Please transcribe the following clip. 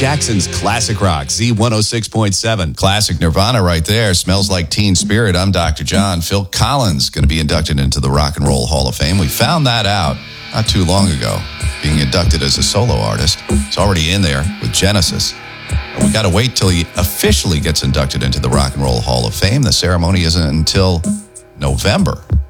Jackson's classic rock, Z106.7. Classic Nirvana right there. Smells Like Teen Spirit. I'm Dr. John. Phil Collins going to be inducted into the Rock and Roll Hall of Fame. We found that out not too long ago, being inducted as a solo artist. It's already in there with Genesis. We got to wait till he officially gets inducted into the Rock and Roll Hall of Fame. The ceremony isn't until November.